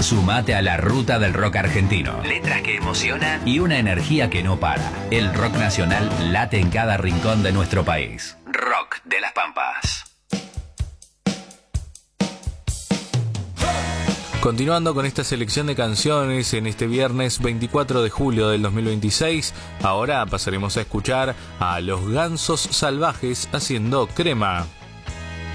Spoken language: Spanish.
Sumate a la ruta del rock argentino. Letras que emocionan y una energía que no para. El rock nacional late en cada rincón de nuestro país. Rock de las Pampas. Continuando con esta selección de canciones en este viernes 24 de julio del 2026, ahora pasaremos a escuchar a Los Gansos Salvajes haciendo Crema.